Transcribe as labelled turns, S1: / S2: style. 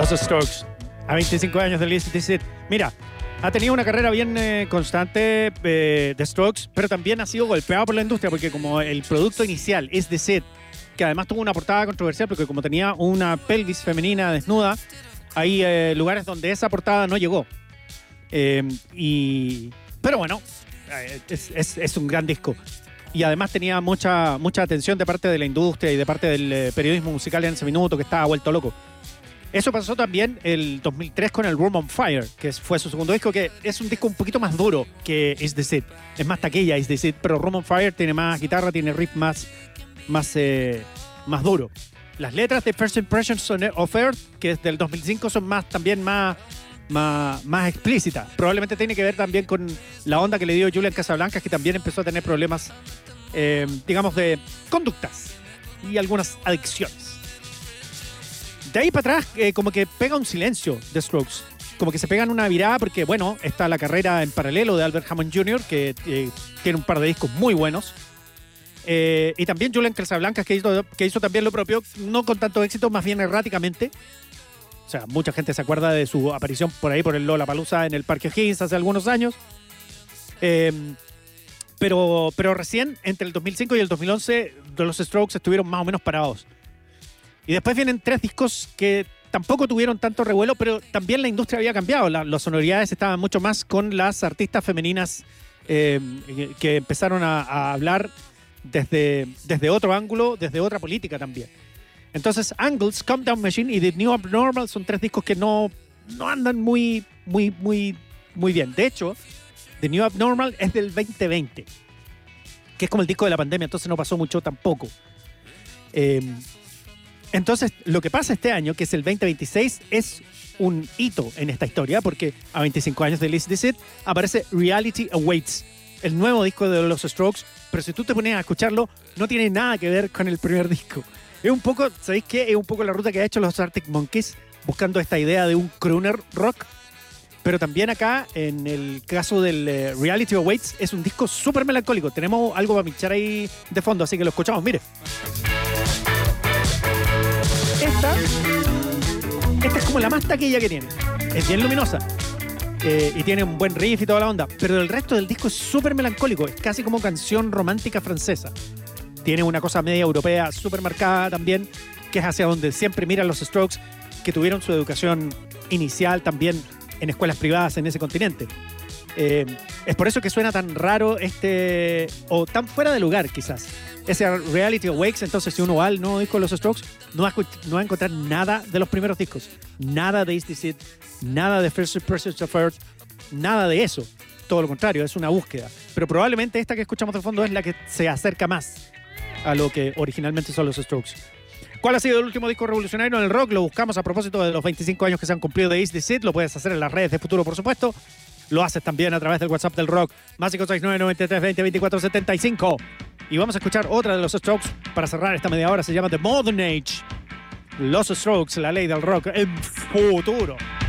S1: Los Strokes, a 25 años del ACDC. Mira, ha tenido una carrera bien constante de Strokes, pero también ha sido golpeado por la industria porque como el producto inicial es The Set, que además tuvo una portada controversial porque como tenía una pelvis femenina desnuda, hay lugares donde esa portada no llegó. Pero bueno, es un gran disco. Y además tenía mucha atención de parte de la industria y de parte del periodismo musical en ese minuto, que estaba vuelto loco. Eso pasó también el 2003 con el Room on Fire, que fue su segundo disco, que es un disco un poquito más duro que Is The Set. Es más taquilla Is The Set, pero Room on Fire tiene más guitarra, tiene riff más duro. Las letras de First Impressions of Earth, que es del 2005, son también más explícitas. Probablemente tiene que ver también con la onda que le dio Julian Casablancas, que también empezó a tener problemas, digamos, de conductas y algunas adicciones. De ahí para atrás, como que pega un silencio de Strokes. Como que se pegan una virada porque, bueno, está la carrera en paralelo de Albert Hammond Jr., que tiene un par de discos muy buenos. Y también Julian Casablancas, que hizo también lo propio, no con tanto éxito, más bien erráticamente. O sea, mucha gente se acuerda de su aparición por ahí, por el Lollapalooza en el Parque O'Higgins hace algunos años. Pero recién, entre el 2005 y el 2011, los Strokes estuvieron más o menos parados. Y después vienen 3 discos que tampoco tuvieron tanto revuelo, pero también la industria había cambiado. Las sonoridades estaban mucho más con las artistas femeninas que empezaron a hablar desde otro ángulo, desde otra política también. Entonces, Angles, Calm Down Machine y The New Abnormal son 3 discos que no andan muy bien. De hecho, The New Abnormal es del 2020, que es como el disco de la pandemia, entonces no pasó mucho tampoco. Entonces, lo que pasa este año, que es el 2026, es un hito en esta historia, porque a 25 años de ACDC aparece Reality Awaits, el nuevo disco de los Strokes, pero si tú te pones a escucharlo, no tiene nada que ver con el primer disco. Es un poco, ¿sabéis qué? Es un poco la ruta que ha hecho los Arctic Monkeys, buscando esta idea de un crooner rock, pero también acá, en el caso del Reality Awaits, es un disco súper melancólico. Tenemos algo para pinchar ahí de fondo, así que lo escuchamos, mire. Esta es como la más taquilla que tiene. Es bien luminosa. Y tiene un buen riff y toda la onda. Pero el resto del disco es súper melancólico. Es casi como canción romántica francesa. Tiene una cosa media europea súper marcada también, que es hacia donde siempre miran los Strokes, que tuvieron su educación inicial también en escuelas privadas en ese continente. Es por eso que suena tan raro o tan fuera de lugar quizás. Ese Reality Awakes, entonces si uno va al nuevo disco de los Strokes, no va a encontrar nada de los primeros discos. Nada de Is This It, nada de First Impressions of Earth, nada de eso. Todo lo contrario, es una búsqueda. Pero probablemente esta que escuchamos de fondo es la que se acerca más a lo que originalmente son los Strokes. ¿Cuál ha sido el último disco revolucionario en el rock? Lo buscamos a propósito de los 25 años que se han cumplido de Is This It. Lo puedes hacer en las redes de Futuro, por supuesto. Lo haces también a través del WhatsApp del rock, más 569-9320-2475. Y vamos a escuchar otra de los Strokes para cerrar esta media hora. Se llama The Modern Age. Los Strokes, la ley del rock en Futuro.